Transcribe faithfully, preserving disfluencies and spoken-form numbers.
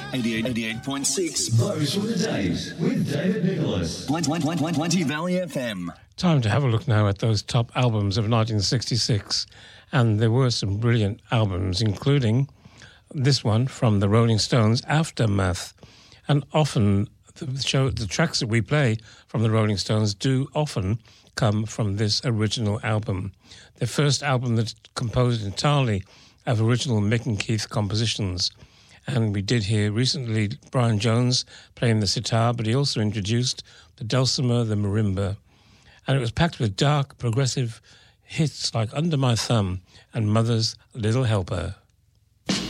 eighty-eight point six. Those were the days with David Nicholas. Plenty Valley F M. Time to have a look now at those top albums of nineteen sixty-six. And there were some brilliant albums, including this one from the Rolling Stones, Aftermath. And often the show, the tracks that we play from the Rolling Stones do often come from this original album. Their first album that's composed entirely of original Mick and Keith compositions. And we did hear recently Brian Jones playing the sitar, but he also introduced the dulcimer, the marimba. And it was packed with dark, progressive hits like Under My Thumb and Mother's Little Helper.